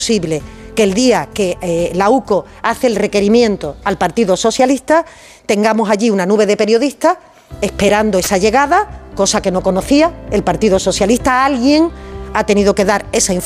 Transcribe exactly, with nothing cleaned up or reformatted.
posible que el día que eh, la U C O hace el requerimiento al Partido Socialista tengamos allí una nube de periodistas esperando esa llegada, cosa que no conocía el Partido Socialista. Alguien ha tenido que dar esa información.